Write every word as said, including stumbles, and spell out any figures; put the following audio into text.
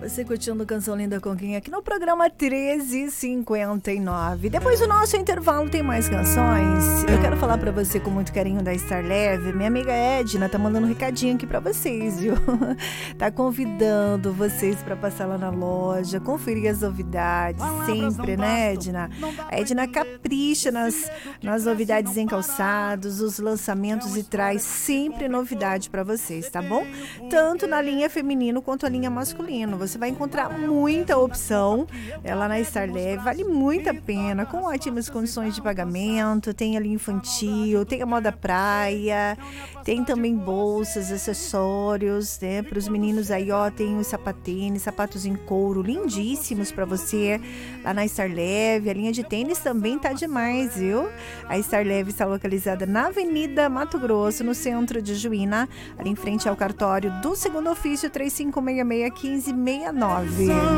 Você curtindo Canção Linda com quem aqui no programa treze e cinquenta e nove. Depois do nosso intervalo tem mais canções. Eu quero falar pra você com muito carinho da Star Leve. Minha amiga Edna tá mandando um recadinho aqui pra vocês, viu? Tá convidando vocês pra passar lá na loja, conferir as novidades, sempre, né, Edna? A Edna capricha nas, nas novidades em calçados, os lançamentos e traz sempre novidade pra vocês, tá bom? Tanto na linha feminino quanto a linha masculino. Você vai encontrar muita opção lá na Star Leve, vale muito a pena, com ótimas condições de pagamento. Tem ali infantil, tem a moda praia, tem também bolsas, acessórios, né, para os meninos aí, ó, tem os sapatênis, sapatos em couro lindíssimos para você lá na Star Leve. A linha de tênis também tá demais, viu? A Star Leve está localizada na Avenida Mato Grosso, no centro de Juína, ali em frente ao cartório do segundo ofício, três cinco seis seis, um cinco seis nove.